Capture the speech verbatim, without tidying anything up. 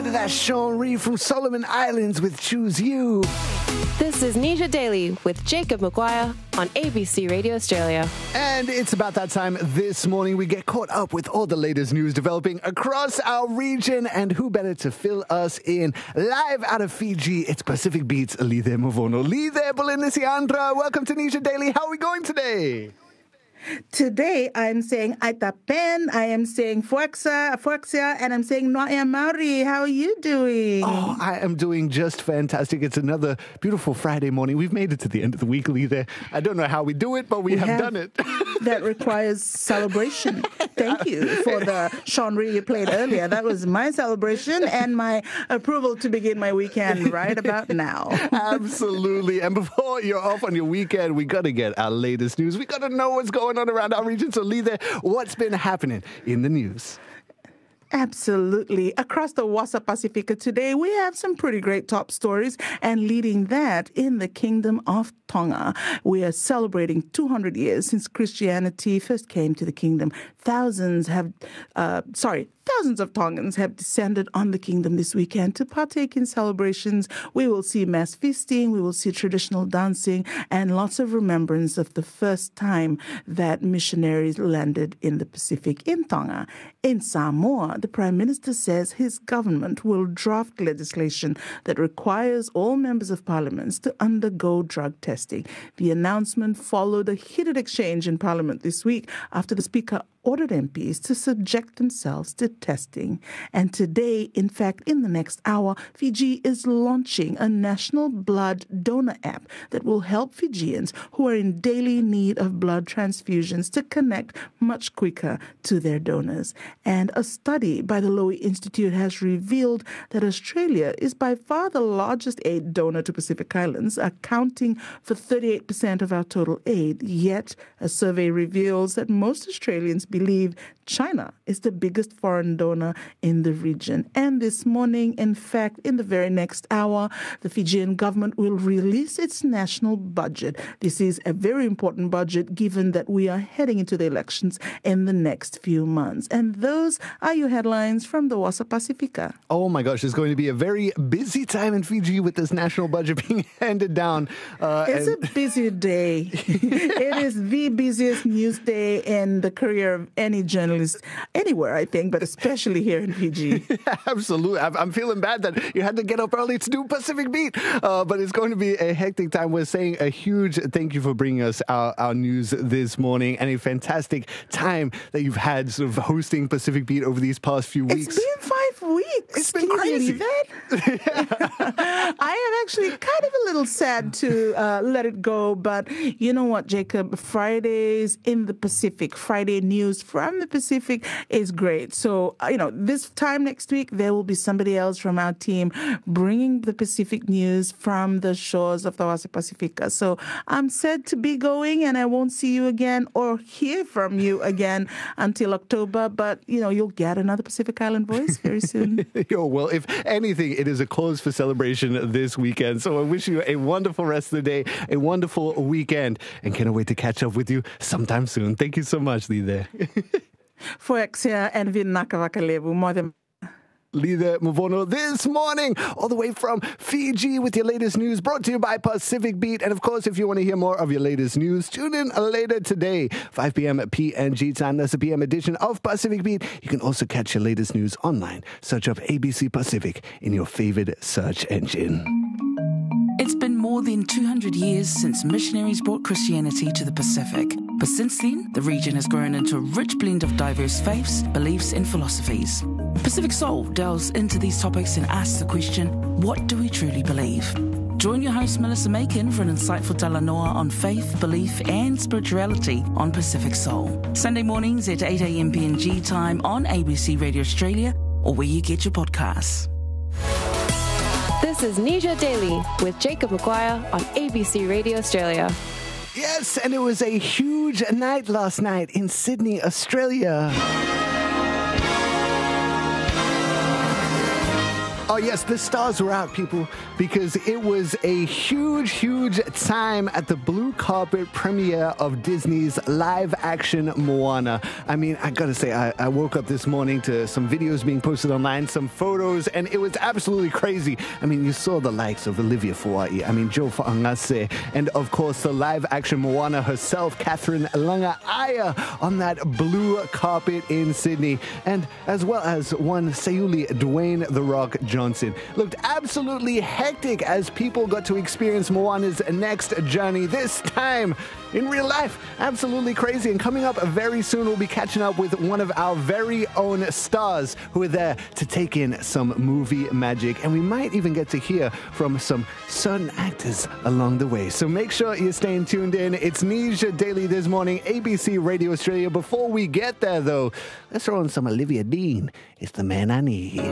That's Sean Reed from Solomon Islands with Choose You. This is Nisha Daily with Jacob Maguire on A B C Radio Australia. And it's about that time this morning we get caught up with all the latest news developing across our region. And who better to fill us in? Live out of Fiji, it's Pacific Beat's Lidhe Mavono. Lidhe Bulinisiandra, welcome to Nisha Daily. How are we going today? Today, I'm saying Aitapen, I am saying Fuerza, Fuerza, and I'm saying Noia Maori. How are you doing? Oh, I am doing just fantastic. It's another beautiful Friday morning. We've made it to the end of the week, Lidhe. I don't know how we do it, but we, we have, have done it. That requires celebration. Thank you for the Sean Reed you played earlier. That was my celebration and my approval to begin my weekend right about now. Absolutely. And before you're off on your weekend, we got to get our latest news. We got to know what's going on around our region. So, Lidhe, what's been happening in the news? Absolutely. Across the Wasa Pacifica today, we have some pretty great top stories. And leading that in the Kingdom of Tonga, we are celebrating two hundred years since Christianity first came to the kingdom. Thousands have, uh, sorry, thousands of Tongans have descended on the kingdom this weekend to partake in celebrations. We will see mass feasting, we will see traditional dancing, and lots of remembrance of the first time that missionaries landed in the Pacific in Tonga. In Samoa, the Prime Minister says his government will draft legislation that requires all members of parliament to undergo drug testing. The announcement followed a heated exchange in Parliament this week after the Speaker ordered M Ps to subject themselves to testing. And today, in fact, in the next hour, Fiji is launching a national blood donor app that will help Fijians who are in daily need of blood transfusions to connect much quicker to their donors. And a study by the Lowy Institute has revealed that Australia is by far the largest aid donor to Pacific Islands, accounting for thirty-eight percent of our total aid. Yet, a survey reveals that most Australians believe China is the biggest foreign donor in the region. And this morning, in fact, in the very next hour, the Fijian government will release its national budget. This is a very important budget given that we are heading into the elections in the next few months. And those are your headlines from the Wasa Pacifica. Oh my gosh, it's going to be a very busy time in Fiji with this national budget being handed down. Uh, it's and... a busy day. It is the busiest news day in the career of any journalist anywhere, I think, but especially here in Fiji. Absolutely. I'm feeling bad that you had to get up early to do Pacific Beat, uh, but it's going to be a hectic time. We're saying a huge thank you for bringing us our, our news this morning, and a fantastic time that you've had sort of hosting Pacific Beat over these past few weeks. It's been five weeks. It's been Can crazy. You believe that? I am actually kind of a little sad to uh, let it go, but you know what, Jacob? Fridays in the Pacific, Friday news from the Pacific is great. So, uh, you know, this time next week, there will be somebody else from our team bringing the Pacific news from the shores of the Wasa Pacifica. So I'm sad to be going, and I won't see you again or hear from you again until October. But, you know, you'll get another Pacific Island voice very soon. Yo, well, if anything, it is a cause for celebration this weekend. So I wish you a wonderful rest of the day, a wonderful weekend, and cannot wait to catch up with you sometime soon. Thank you so much, Lidhe. Fuerza and Vinakavakalevu, more than Lidhe Mavono this morning, all the way from Fiji with your latest news, brought to you by Pacific Beat. And of course, if you want to hear more of your latest news, tune in later today, five p.m. P N G time. That's the P M edition of Pacific Beat. You can also catch your latest news online. Search up A B C Pacific in your favorite search engine. It's been more than two hundred years since missionaries brought Christianity to the Pacific. But since then, the region has grown into a rich blend of diverse faiths, beliefs and philosophies. Pacific Soul delves into these topics and asks the question, what do we truly believe? Join your host Melissa Macon for an insightful talanoa on faith, belief and spirituality on Pacific Soul. Sunday mornings at eight a.m. P N G time on A B C Radio Australia or where you get your podcasts. This is Nisha Daily with Jacob Maguire on A B C Radio Australia. Yes, and it was a huge night last night in Sydney, Australia. Oh, yes, the stars were out, people, because it was a huge, huge time at the blue carpet premiere of Disney's live-action Moana. I mean, I gotta say, I, I woke up this morning to some videos being posted online, some photos, and it was absolutely crazy. I mean, you saw the likes of Olivia Fuai, I mean, Joe Fa'angase, and of course, the live-action Moana herself, Catherine Langaaya, on that blue carpet in Sydney, and as well as one Sayuli Dwayne The Rock Johnson. Looked absolutely hectic as people got to experience Moana's next journey, this time in real life. Absolutely crazy. And coming up very soon, we'll be catching up with one of our very own stars who are there to take in some movie magic. And we might even get to hear from some certain actors along the way. So make sure you're staying tuned in. It's Nisha Daily this morning, A B C Radio Australia. Before we get there, though, let's throw on some Olivia Dean. It's the man I need.